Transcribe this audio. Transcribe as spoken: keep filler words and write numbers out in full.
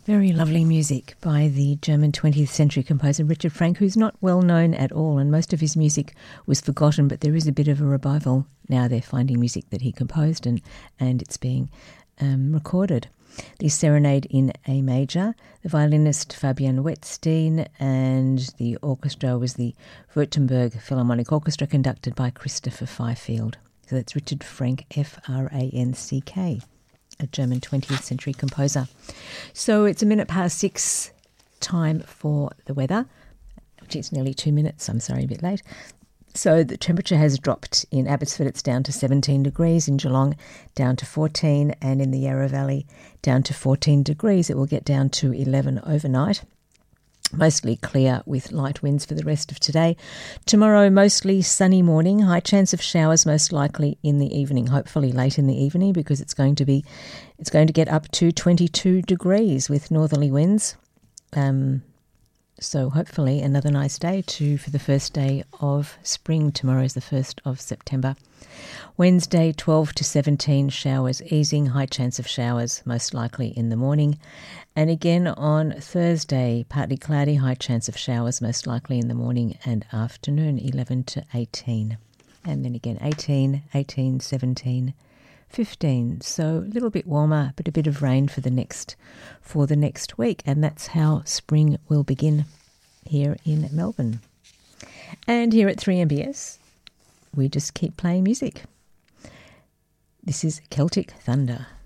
Very lovely music by the German twentieth century composer Richard Frank, who's not well known at all, and most of his music was forgotten, but there is a bit of a revival now. They're finding music that he composed and, and it's being um, recorded. The Serenade in A Major, the violinist Fabian Wettstein, and the orchestra was the Württemberg Philharmonic Orchestra, conducted by Christopher Fifield. So that's Richard Frank, F R A N C K. A German twentieth century composer. So it's a minute past six, time for the weather, which is nearly two minutes. I'm sorry, a bit late. So the temperature has dropped. In Abbotsford, it's down to seventeen degrees. In Geelong, down to fourteen. And in the Yarra Valley, down to fourteen degrees. It will get down to eleven overnight. Mostly clear with light winds for the rest of today. Tomorrow, mostly sunny morning. High chance of showers, most likely in the evening. Hopefully late in the evening, because it's going to be, it's going to get up to twenty-two degrees with northerly winds. Um, so hopefully another nice day too for the first day of spring. Tomorrow is the first of September. Wednesday, twelve to seventeen, showers easing. High chance of showers, most likely in the morning. And again on Thursday, partly cloudy, high chance of showers, most likely in the morning and afternoon, eleven to eighteen. And then again eighteen, eighteen, seventeen, fifteen. So a little bit warmer, but a bit of rain for the next for the next week. And that's how spring will begin here in Melbourne. And here at three M B S, we just keep playing music. This is Celtic Thunder.